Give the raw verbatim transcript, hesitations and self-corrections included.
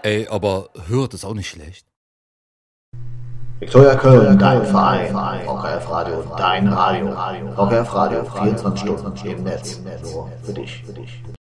Ey, aber hört ist auch nicht schlecht. Viktoria Köln, dein Verein. V K F Radio, dein Radio. V K F Radio, vierundzwanzig Stunden im Netz. Nur für dich.